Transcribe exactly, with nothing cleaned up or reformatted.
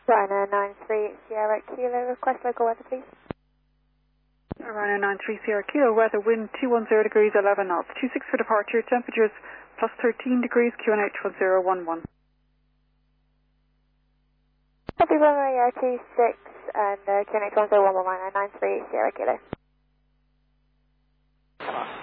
Ryanair nine three Sierra Kilo, request local weather please. Ryanair nine three Sierra Kilo, weather wind two one zero degrees eleven knots, two six for departure, temperatures plus thirteen degrees, Q N H one zero one one. Copy runway uh, two six and uh, Q N H one zero one one Ryanair nine three Sierra Kilo.